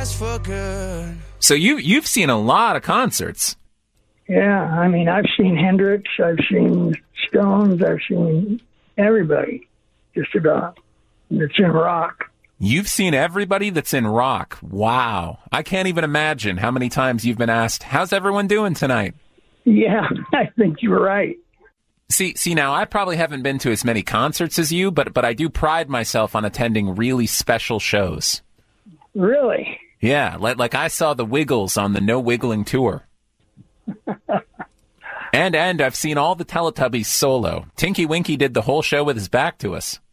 for good. So you've seen a lot of concerts. Yeah, I mean, I've seen Hendrix, I've seen Stones, I've seen everybody, just about, that's in rock. You've seen everybody that's in rock. Wow. I can't even imagine how many times you've been asked, how's everyone doing tonight? Yeah, I think you're right. See, now I probably haven't been to as many concerts as you, but I do pride myself on attending really special shows. Really? Yeah, like I saw the Wiggles on the No Wiggling tour. And I've seen all the Teletubbies solo. Tinky Winky did the whole show with his back to us.